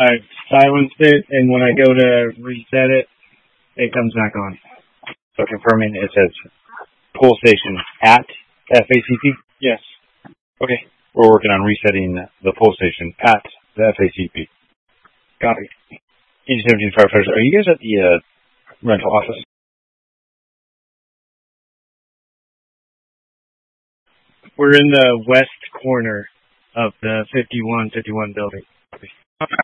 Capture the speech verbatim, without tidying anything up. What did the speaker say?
I've silenced it, and when I go to reset it, it comes back on. So confirming it says pull station at F A C P? Yes. Okay. We're working on resetting the pull station at the F A C P. Copy. E D seventeen firefighters, are you guys at the uh, rental office? We're in the west corner of the fifty-one fifty-one building.